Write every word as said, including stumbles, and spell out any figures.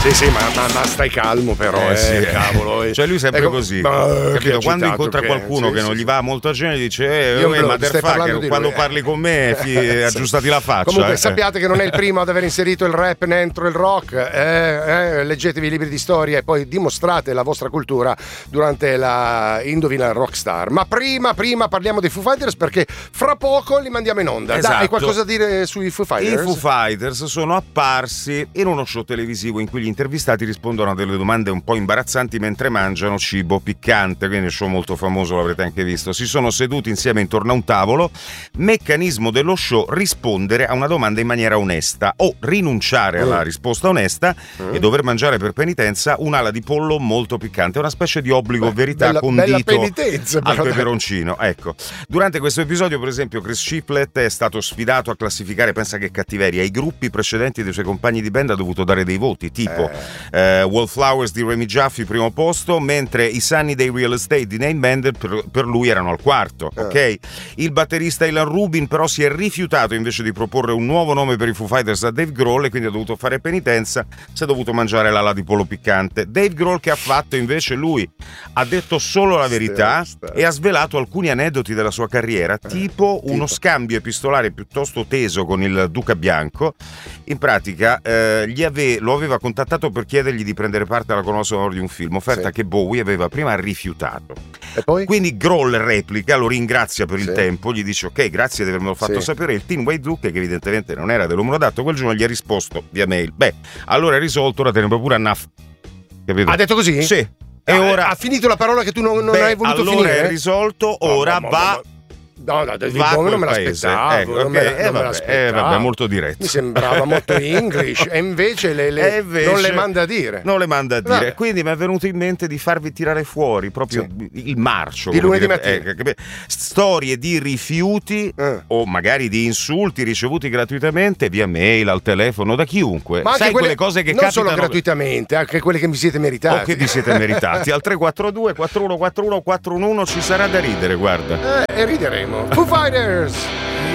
Sì, sì, ma, ma, ma stai calmo però, eh, eh, sì, cavolo. Cioè lui è sempre ecco, così, ma, capito? Quando citato, incontra che, qualcuno sì, che sì, non sì. gli va molto a genere dice eh, Io eh lo- stai parlando motherfucker, di quando lui, parli eh. con me fi, Sì. aggiustati la faccia. Comunque eh. sappiate che non è il primo ad aver inserito il rap dentro il rock, eh, eh, leggetevi i libri di storia e poi dimostrate la vostra cultura durante la Indovina il Rockstar. Ma prima, prima parliamo dei Foo Fighters perché fra poco li mandiamo in onda. Esatto. Dai, hai qualcosa da dire sui Foo I Fighters? Foo Fighters sono apparsi in uno show televisivo in cui gli intervistati rispondono a delle domande un po' imbarazzanti mentre mangiano cibo piccante, quindi è un show molto famoso, l'avrete anche visto. Si sono seduti insieme intorno a un tavolo, meccanismo dello show: rispondere a una domanda in maniera onesta o rinunciare alla Mm. risposta onesta Mm. e dover mangiare per penitenza un'ala di pollo molto piccante, una specie di obbligo Beh, verità bella- condito bella penitenza, al però, dai. peperoncino. Ecco, durante questo episodio per esempio Chris Shiflett è stato sfidato a classificare, pensa che cattiveria, ai gruppi precedenti dei suoi compagni di band ha dovuto dare dei voti tipo Eh. eh, Wallflowers di Remy Jaffe primo posto, mentre i Sunny Day Real Estate di Name Bender per, per lui erano al quarto. Eh. Ok, il batterista Ilan Rubin però si è rifiutato invece di proporre un nuovo nome per i Foo Fighters a Dave Grohl e quindi ha dovuto fare penitenza, si è dovuto mangiare l'ala di pollo piccante. Dave Grohl che ha fatto invece? Lui ha detto solo la verità Sta- sta- e ha svelato alcuni aneddoti della sua carriera, tipo uno tipo? scambio epistolare piuttosto teso con il Duca Bianco. In pratica eh, gli ave- lo aveva contattato per chiedergli di prendere parte alla colonna sonora di un film, offerta Sì. che Bowie aveva prima rifiutato. E poi? Quindi Grohl replica, lo ringrazia per il Sì. tempo, gli dice ok, grazie di avermelo fatto Sì. sapere. Il Teen Wade Duke, che evidentemente non era dell'umore adatto, quel giorno gli ha risposto via mail: beh, allora è risolto, ora te ne puoi pure a naf. Capito? Ha detto così? Sì. E Ah, ora ha finito la parola che tu non, non Beh, hai voluto allora finire? è risolto, No, ora no, va. no, no. No, no, David va a Bowie quel non me paese. l'aspettavo, Ecco, non ok. me la- Eh, non me vabbè, l'aspettavo. eh, vabbè, molto diretto. Mi sembrava molto English e invece, le, le- E invece non le manda a dire. Non le manda a dire. Vabbè. Quindi mi è venuto in mente di farvi tirare fuori proprio il marcio Di come lunedì dire- mattina. eh, capi- storie di rifiuti Eh. o magari di insulti ricevuti gratuitamente via mail, al telefono, da chiunque. Ma anche Sai quelle, quelle cose che non capitano solo gratuitamente, anche quelle che mi siete meritati. o che vi siete meritati. Al tre quattro due quattro uno quattro uno quattro uno ci sarà da ridere, guarda. Eh, e rideremo. Foo Fighters!